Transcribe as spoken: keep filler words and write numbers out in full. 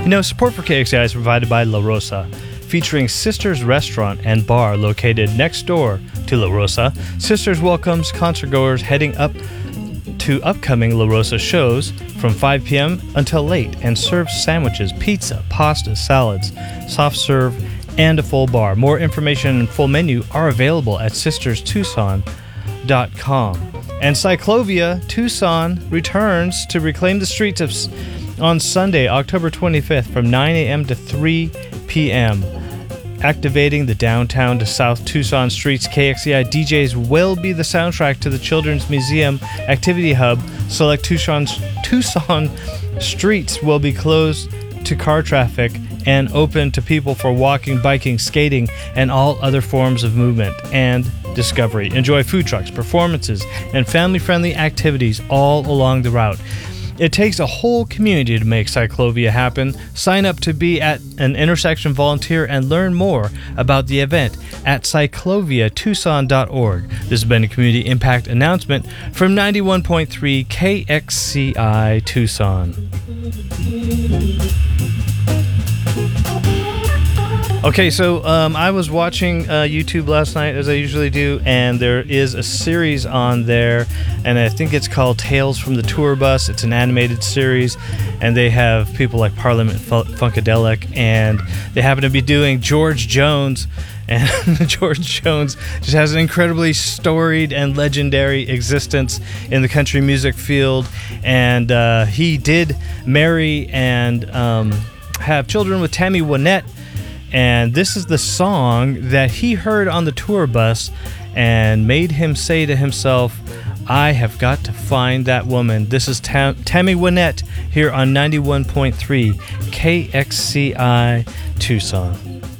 You know, support for K X C I is provided by La Rosa, featuring Sisters Restaurant and Bar located next door to La Rosa. Sisters welcomes concertgoers heading up to upcoming La Rosa shows from five p.m. until late and serves sandwiches, pizza, pasta, salads, soft serve, and a full bar. More information and full menu are available at sisters tucson dot com. And Cyclovia Tucson returns to reclaim the streets of on Sunday, October twenty-fifth from nine a.m. to three p.m. Activating the downtown to South Tucson streets, K X C I D Js will be the soundtrack to the Children's Museum Activity Hub. Select Tucson, Tucson streets will be closed to car traffic and open to people for walking, biking, skating, and all other forms of movement and discovery. Enjoy food trucks, performances, and family-friendly activities all along the route. It takes a whole community to make Cyclovia happen. Sign up to be at an intersection volunteer and learn more about the event at cyclovia tucson dot org. This has been a community impact announcement from ninety-one point three K X C I Tucson. Okay, so um, I was watching uh, YouTube last night, as I usually do, and there is a series on there, and I think it's called Tales from the Tour Bus. It's an animated series, and they have people like Parliament Funkadelic, and they happen to be doing George Jones, and George Jones just has an incredibly storied and legendary existence in the country music field, and uh, he did marry and um, have children with Tammy Wynette. And this is the song that he heard on the tour bus and made him say to himself, I have got to find that woman. This is Tam- Tammy Wynette here on ninety-one point three K X C I Tucson.